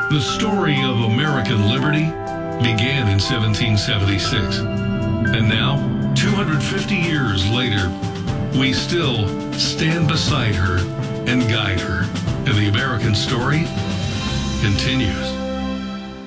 The story of American liberty began in 1776. And now, 250 years later, we still stand beside her and guide her. And the American story continues.